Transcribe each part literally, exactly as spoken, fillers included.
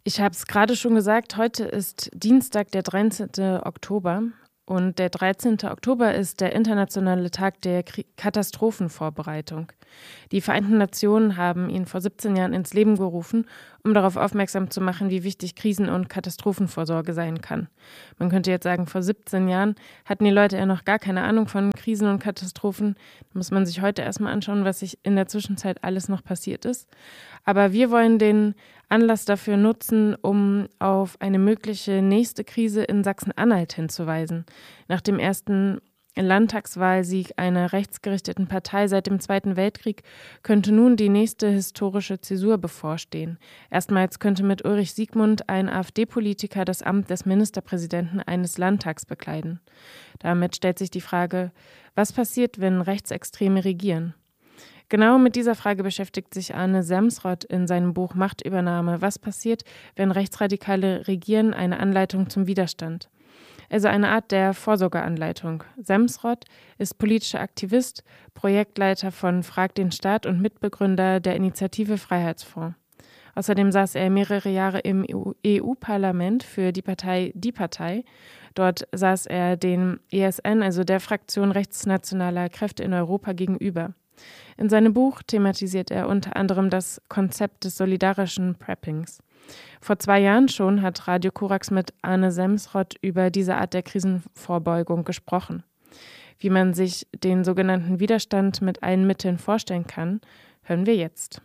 Ich habe es gerade schon gesagt, heute ist Dienstag, der dreizehnte Oktober. Und der dreizehnte Oktober ist der internationale Tag der Kri- Katastrophenvorbereitung. Die Vereinten Nationen haben ihn vor siebzehn Jahren ins Leben gerufen, um darauf aufmerksam zu machen, wie wichtig Krisen- und Katastrophenvorsorge sein kann. Man könnte jetzt sagen, vor siebzehn Jahren hatten die Leute ja noch gar keine Ahnung von Krisen und Katastrophen. Da muss man sich heute erstmal anschauen, was sich in der Zwischenzeit alles noch passiert ist. Aber wir wollen den Anlass dafür nutzen, um auf eine mögliche nächste Krise in Sachsen-Anhalt hinzuweisen. Nach dem ersten Landtagswahlsieg einer rechtsgerichteten Partei seit dem Zweiten Weltkrieg könnte nun die nächste historische Zäsur bevorstehen. Erstmals könnte mit Ulrich Siegmund ein AfD-Politiker das Amt des Ministerpräsidenten eines Landtags bekleiden. Damit stellt sich die Frage, was passiert, wenn Rechtsextreme regieren? Genau mit dieser Frage beschäftigt sich Arne Semsrott in seinem Buch Machtübernahme. Was passiert, wenn Rechtsradikale regieren? Eine Anleitung zum Widerstand. Also eine Art der Vorsorgeanleitung. Semsrott ist politischer Aktivist, Projektleiter von Frag den Staat und Mitbegründer der Initiative Freiheitsfonds. Außerdem saß er mehrere Jahre im E U-Parlament für die Partei Die Partei. Dort saß er den E S N, also der Fraktion rechtsnationaler Kräfte in Europa, gegenüber. In seinem Buch thematisiert er unter anderem das Konzept des solidarischen Preppings. Vor zwei Jahren schon hat Radio Korax mit Arne Semsrott über diese Art der Krisenvorbeugung gesprochen. Wie man sich den sogenannten Widerstand mit allen Mitteln vorstellen kann, hören wir jetzt.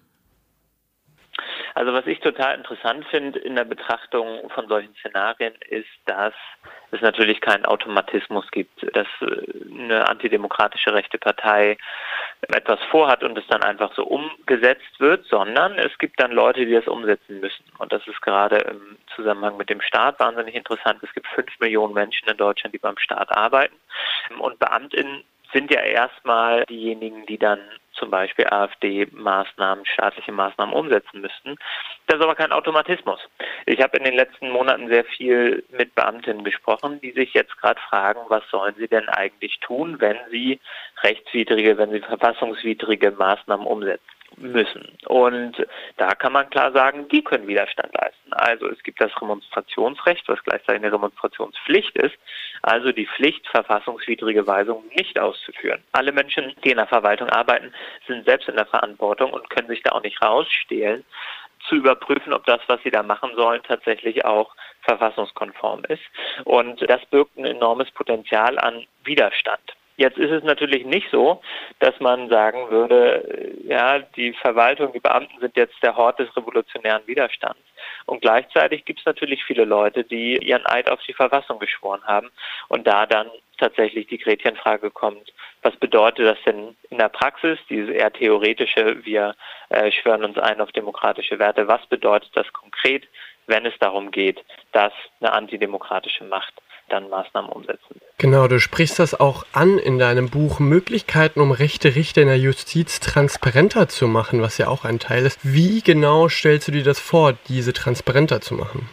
Also was ich total interessant finde in der Betrachtung von solchen Szenarien ist, dass es natürlich keinen Automatismus gibt, dass eine antidemokratische rechte Partei etwas vorhat und es dann einfach so umgesetzt wird, sondern es gibt dann Leute, die das umsetzen müssen. Und das ist gerade im Zusammenhang mit dem Staat wahnsinnig interessant. Es gibt fünf Millionen Menschen in Deutschland, die beim Staat arbeiten. Und BeamtInnen sind ja erstmal diejenigen, die dann zum Beispiel AfD-Maßnahmen, staatliche Maßnahmen umsetzen müssten. Das ist aber kein Automatismus. Ich habe in den letzten Monaten sehr viel mit Beamtinnen gesprochen, die sich jetzt gerade fragen, was sollen sie denn eigentlich tun, wenn sie rechtswidrige, wenn sie verfassungswidrige Maßnahmen umsetzen müssen. Und da kann man klar sagen, die können Widerstand leisten. Also es gibt das Remonstrationsrecht, was gleichzeitig eine Remonstrationspflicht ist, also die Pflicht, verfassungswidrige Weisungen nicht auszuführen. Alle Menschen, die in der Verwaltung arbeiten, sind selbst in der Verantwortung und können sich da auch nicht rausstehlen, zu überprüfen, ob das, was sie da machen sollen, tatsächlich auch verfassungskonform ist. Und das birgt ein enormes Potenzial an Widerstand. Jetzt ist es natürlich nicht so, dass man sagen würde, ja, die Verwaltung, die Beamten sind jetzt der Hort des revolutionären Widerstands. Und gleichzeitig gibt es natürlich viele Leute, die ihren Eid auf die Verfassung geschworen haben und da dann tatsächlich die Gretchenfrage kommt, was bedeutet das denn in der Praxis, diese eher theoretische, wir äh, schwören uns ein auf demokratische Werte, was bedeutet das konkret, wenn es darum geht, dass eine antidemokratische Macht dann Maßnahmen umsetzen. Genau, du sprichst das auch an in deinem Buch, Möglichkeiten, um rechte Richter in der Justiz transparenter zu machen, was ja auch ein Teil ist. Wie genau stellst du dir das vor, diese transparenter zu machen?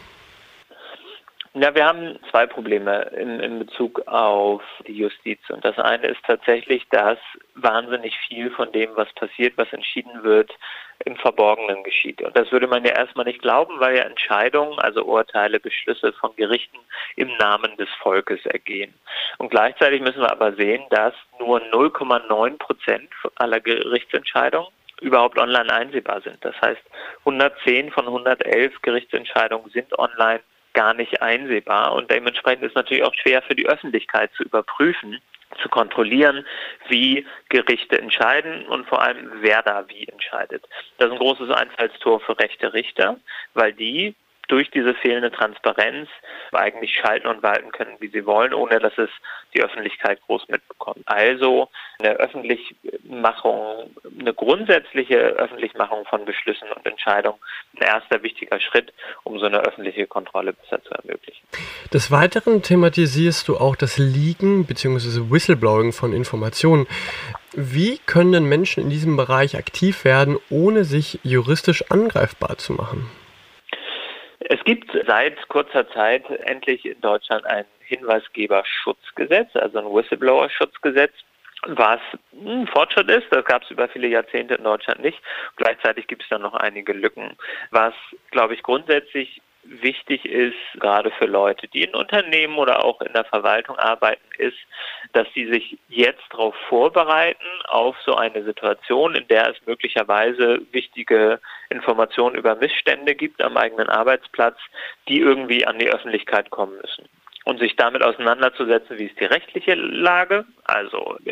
Ja, wir haben zwei Probleme in, in Bezug auf die Justiz. Und das eine ist tatsächlich, dass wahnsinnig viel von dem, was passiert, was entschieden wird, im Verborgenen geschieht. Und das würde man ja erstmal nicht glauben, weil ja Entscheidungen, also Urteile, Beschlüsse von Gerichten im Namen des Volkes ergehen. Und gleichzeitig müssen wir aber sehen, dass nur null Komma neun Prozent aller Gerichtsentscheidungen überhaupt online einsehbar sind. Das heißt, hundertzehn von hundertelf Gerichtsentscheidungen sind online gar nicht einsehbar und dementsprechend ist natürlich auch schwer für die Öffentlichkeit zu überprüfen, zu kontrollieren, wie Gerichte entscheiden und vor allem, wer da wie entscheidet. Das ist ein großes Einfallstor für rechte Richter, weil die durch diese fehlende Transparenz eigentlich schalten und walten können, wie sie wollen, ohne dass es die Öffentlichkeit groß mitbekommt. Also eine Öffentlichmachung, eine grundsätzliche Öffentlichmachung von Beschlüssen und Entscheidungen, ein erster wichtiger Schritt, um so eine öffentliche Kontrolle besser zu ermöglichen. Des Weiteren thematisierst du auch das Leaken bzw. Whistleblowing von Informationen. Wie können denn Menschen in diesem Bereich aktiv werden, ohne sich juristisch angreifbar zu machen? Es gibt seit kurzer Zeit endlich in Deutschland ein Hinweisgeberschutzgesetz, also ein Whistleblower-Schutzgesetz, was ein Fortschritt ist. Das gab es über viele Jahrzehnte in Deutschland nicht. Gleichzeitig gibt es dann noch einige Lücken. Was, glaube ich, grundsätzlich wichtig ist, gerade für Leute, die in Unternehmen oder auch in der Verwaltung arbeiten, ist, dass sie sich jetzt darauf vorbereiten, auf so eine Situation, in der es möglicherweise wichtige Informationen über Missstände gibt am eigenen Arbeitsplatz, die irgendwie an die Öffentlichkeit kommen müssen. Und sich damit auseinanderzusetzen, wie ist die rechtliche Lage, also